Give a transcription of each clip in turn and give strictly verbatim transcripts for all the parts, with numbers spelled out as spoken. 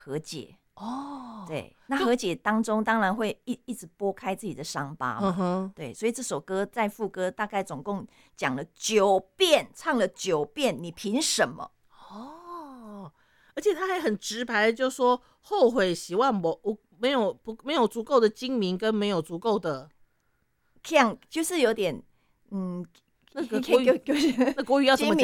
和解。 哦， 对，那和解当中当然会一一直拨开自己的伤疤嘛。 嗯哼， 对，所以这首歌在副歌大概总共讲了九遍，唱了九遍，你凭什么？ 哦，而且他还很直白，就说后悔希望我没有不没有足够的精明，跟没有足够的这样就是有点嗯， 那个国语，那国语要怎么讲？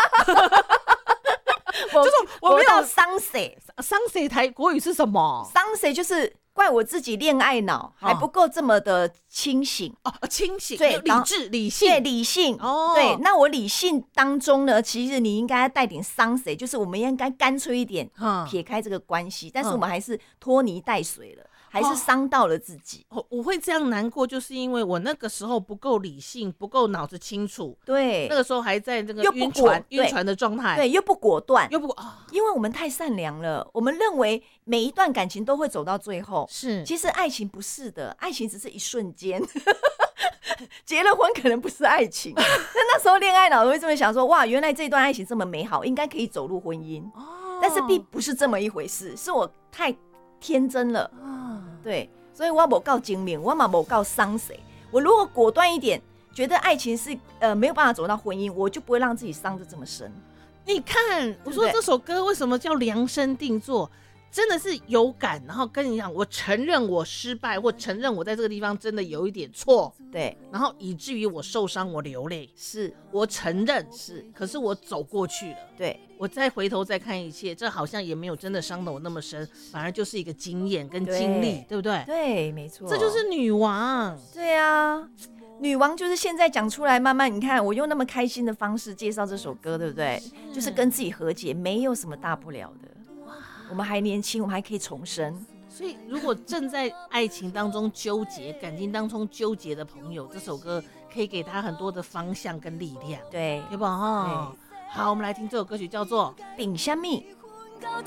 就是我没有伤谁， 伤谁台国语是什么？ 伤谁就是怪我自己恋爱脑、哦、还不够这么的清醒哦，清醒， 对， 理智理性， 对，理性哦，对。那我理性当中呢，其实你应该带点伤谁，就是我们应该干脆一点，嗯、撇开这个关系，但是我们还是拖泥带水了。还是伤到了自己、 哦、我会这样难过，就是因为我那个时候不够理性，不够脑子清楚， 对， 那个时候还在这个晕船晕船的状态， 对，又不果断， 又不、哦、 因为我们太善良了，我们认为每一段感情都会走到最后， 是， 其实爱情不是的，爱情只是一瞬间，结了婚可能不是爱情，但那时候恋爱脑会这么想说，哇，原来这段爱情这么美好，应该可以走入婚姻、哦、但是并不是这么一回事，是我太天真了、哦对，所以我没够精明，我嘛没够伤谁。我如果果断一点，觉得爱情是呃没有办法走到婚姻，我就不会让自己伤得这么深。 你看，我说这首歌为什么叫量身定做？真的是有感，然后跟你讲，我承认我失败，或承认我在这个地方真的有一点错， 对， 然后以至于我受伤，我流泪， 是我承认是， 可是我走过去了， 对， 我再回头再看一切，这好像也没有真的伤得我那么深，反而就是一个经验跟经历， 对, 对不对？ 对，没错， 这就是女王。 对啊，女王就是现在讲出来，慢慢你看，我用那么开心的方式介绍这首歌，对不对？就是跟自己和解，没有什么大不了的。我们还年轻，我们还可以重生。 所以，如果正在爱情当中纠结、感情当中纠结的朋友，这首歌可以给他很多的方向跟力量， 对， 对吧？哈，好，我们来听这首歌曲，叫做 《丙香蜜》。